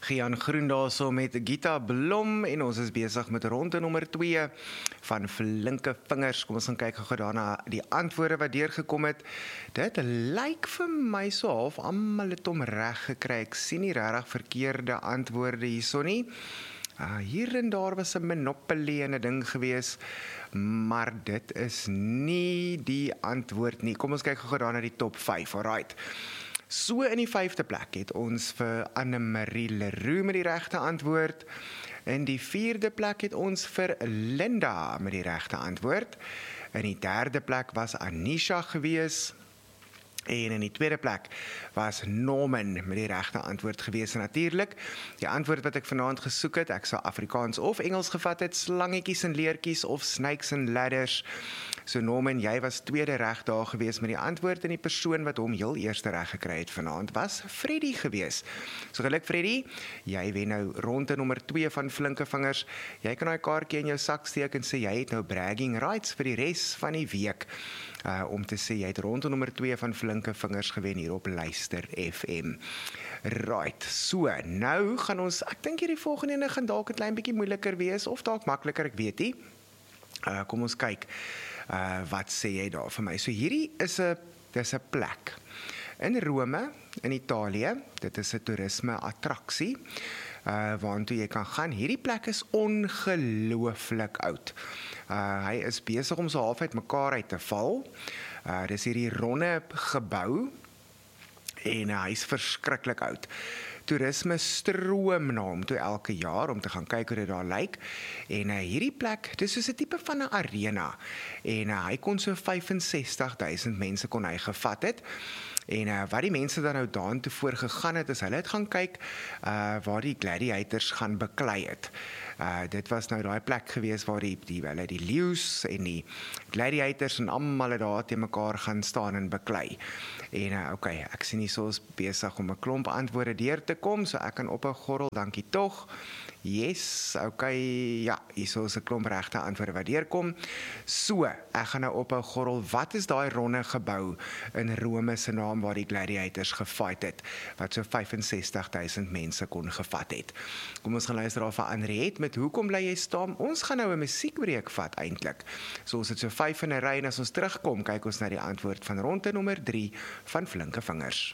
Gian Groendaal so met Gita Blom en ons is besig met ronde nommer 2 van Flinke Vingers. Kom ons gaan kyk gou daarna die antwoorde wat deurgekom het. Dit lyk vir my so half almal het hom reg gekry. Ek sien nie regtig verkeerde antwoorde hierso nie. Hier en daar was 'n monopolie en 'n ding gewees, maar dit is nie die antwoord nie. Kom ons kyk gou daarna die top 5. Alright. So in die 5de plek het ons vir Annemarie Leroux met die regte antwoord. In die 4de plek het ons vir Linda met die regte antwoord. In die 3de plek was Anisha gewees. En in die 2de plek was Norman met die regte antwoord gewees. En natuurlik, die antwoord wat ek vanaand gesoek het, ek sou Afrikaans of Engels gevat het, slangetjies en leertjies of snakes and ladders. So Norman, jy was tweede reg daar gewees met die antwoord en die persoon wat hom heel eerste reg gekry het vanaand was Freddy gewees. So geluk Freddy, jy wen nou ronde nommer 2 van Flinke Vingers. Jy kan daai kaartjie in jou sak steek en sê jy het nou bragging rights vir die res van die week. Om te sê jy het ronde nommer 2 van Flinke Vingers gewen hier op Luister FM. Right, so nou gaan ons, ek dink hierdie volgende ene gaan dalk 'n klein bietjie moeiliker wees of dalk makliker, ek weet nie. Kom ons kyk. Wat sê jy daar vir my? So hierdie is 'n plek in Rome, in Italië. Dit is 'n toerisme attraksie waartoe jy kan gaan. Hierdie plek is ongelooflik oud. Hy is besig om so half uit mekaar uit te val. Dis hierdie ronde gebou en hy is verskriklik oud. Toerisme stroom na hom toe elke jaar om te gaan kyk hoe dit daar lyk. En hierdie plek, dis soos 'n tipe van 'n arena. En hy kon so 65.000 mense kon hy gevat het. En wat die mense dan nou daartoe voor gegaan het, is hulle het gaan kyk waar die gladiators gaan beklei het. Dit was nou daai plek gewees waar die leeu's en die gladiators en almal daar te mekaar gaan staan en beklei. En okay, ek sien hier so is besig om 'n klomp antwoorde deur te kom, so ek kan ophou gorrel, dankie tog. Yes, okay, ja, hier so is 'n klomp regte antwoorde wat deurkom. So, ek gaan nou ophou gorrel, wat is daai ronde gebou in Rome se naam waar die gladiators gefight het, wat so 65.000 mense kon gevat het. Kom ons gaan luister daar vir Henriette met Hoekom bly jy staan? Ons gaan nou 'n musiekbreek vat eintlik. So ons het so 5 in 'n ry en as ons terugkom, kyk ons na die antwoord van ronde nommer 3 van Flinke Vingers.